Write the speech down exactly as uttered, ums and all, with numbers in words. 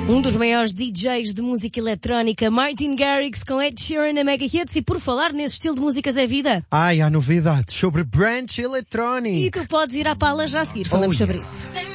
Um dos maiores D Js de música eletrónica, Martin Garrix, com Ed Sheeran na Mega Hits. E por falar nesse estilo de músicas é vida. Ai, há novidades sobre Branch Electronic. E tu podes ir à pala já a seguir. Falamos Oh, sobre yes. isso.